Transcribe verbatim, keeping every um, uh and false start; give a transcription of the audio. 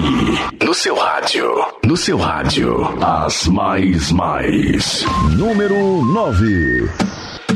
Aqui, no seu rádio. No seu rádio. As mais mais. Número nove.